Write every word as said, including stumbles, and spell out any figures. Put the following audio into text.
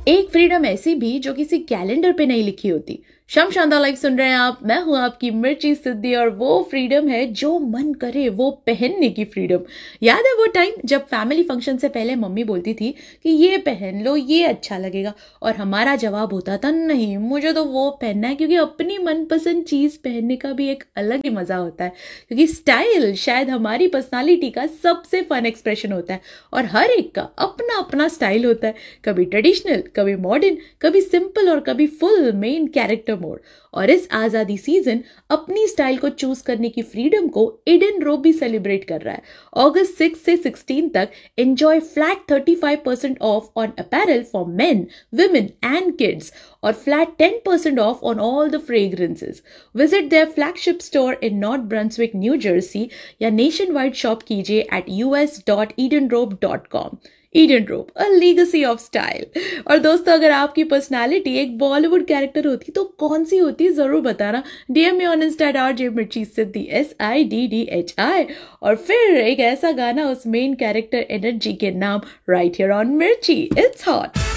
एक फ्रीडम ऐसी भी जो किसी कैलेंडर पे नहीं लिखी होती। शम शानदार लाइफ सुन रहे हैं आप, मैं हूं आपकी मिर्ची सिद्धि और वो फ्रीडम है जो मन करे वो पहनने की फ्रीडम। याद है वो टाइम जब फैमिली फंक्शन से पहले मम्मी बोलती थी कि ये पहन लो, ये अच्छा लगेगा, और हमारा जवाब होता था नहीं, मुझे तो वो पहनना है, क्योंकि अपनी मनपसंद चीज पहनने का भी एक अलग ही मजा होता है। क्योंकि स्टाइल शायद हमारी पर्सनालिटी का सबसे फन एक्सप्रेशन होता है और हर एक का अपना अपना स्टाइल होता है। कभी ट्रेडिशनल, कभी मॉडर्न, कभी सिंपल और कभी फुल मेन कैरेक्टर मोड। और इस आजादी सीजन अपनी स्टाइल को चूज करने की फ्रीडम को ईडन रोब भी सेलिब्रेट कर रहा है। अगस्त सिक्स से सिक्सटीन तक enjoy flat thirty five percent of on apparel for main, women and kids और flat ten percent of on all the fragrances. Visit there flagship store in north Brunswick, new Jersey या nation wide shop कीजिए eight U S dot Eden रोब dot com. Eden रोब, अ legacy of style. और दोस्तों, अगर आपकी personality एक Bollywood character होती तो कौन सी होती जरूर बताना। DM me on Insta R J मिर्ची सिद्धि, S I D D H I. और फिर एक ऐसा गाना उस मेन कैरेक्टर एनर्जी के नाम, राइट हियर ऑन मिर्ची, इट्स हॉट।